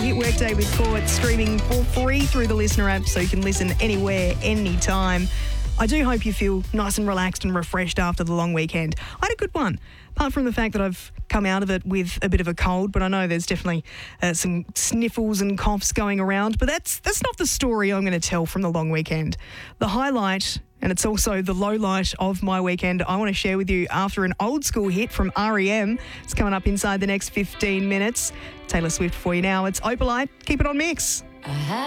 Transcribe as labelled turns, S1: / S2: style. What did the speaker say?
S1: Hit Workday with Court, streaming for free through the Listener app so you can listen anywhere, anytime. I do hope you feel nice and relaxed and refreshed after the long weekend. I had a good one, apart from the fact that I've come out of it with a bit of a cold, but I know there's definitely some sniffles and coughs going around, but that's not the story I'm going to tell from the long weekend. The highlight, and it's also the low light of my weekend, I want to share with you after an old school hit from R.E.M. It's coming up inside the next 15 minutes. Taylor Swift for you now. It's Opalite. Keep it on Mix.